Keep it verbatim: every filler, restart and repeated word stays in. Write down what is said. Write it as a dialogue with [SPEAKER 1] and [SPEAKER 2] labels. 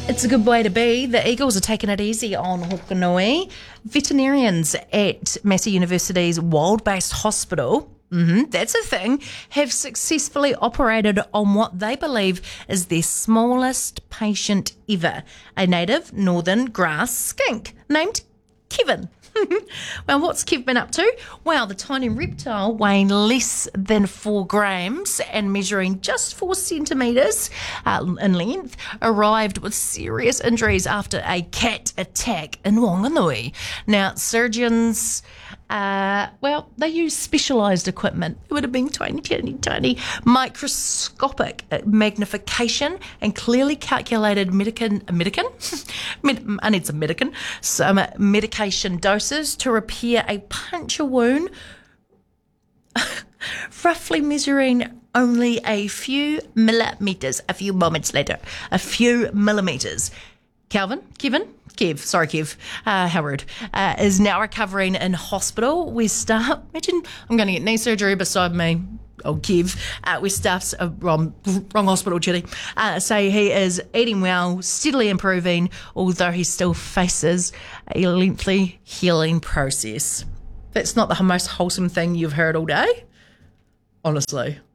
[SPEAKER 1] It's a good way to be. The Eagles are taking it easy on Hokanui. Veterinarians at Massey University's Wild-based hospital, mm-hmm, that's a thing, have successfully operated on what they believe is their smallest patient ever, a native northern grass skink named Kevin. Well, what's Kev been up to? Well, the tiny reptile, weighing less than four grams and measuring just four centimetres uh, in length, arrived with serious injuries after a cat attack in Whanganui. Now, surgeons, uh, well, they use specialised equipment. It would have been tiny, tiny, tiny, microscopic magnification and clearly calculated medican, medican? Med, I need some medican, some medication doses to repair a puncture wound, roughly measuring only a few millimetres, a few moments later, a few millimetres. Calvin, Kevin, Kev, sorry Kev, uh, how rude, uh, is now recovering in hospital. We start, imagine I'm going to get knee surgery beside me. Oh, Kev, uh, where staff's uh, wrong, wrong hospital, Chitty, uh, say he is eating well, steadily improving, although he still faces a lengthy healing process. That's not the most wholesome thing you've heard all day, honestly.